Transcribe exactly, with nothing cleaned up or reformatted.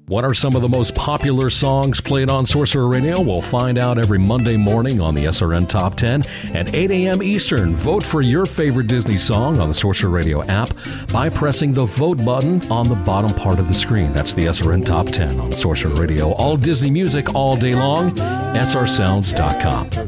What are some of the most popular songs played on Sorcerer Radio? We'll find out every Monday morning on the S R N Top ten at eight a.m. Eastern. Vote for your favorite Disney song on the Sorcerer Radio app by pressing the vote button on the bottom part of the screen. That's the S R N Top ten on Sorcerer Radio. All Disney music all day long. S R sounds dot com.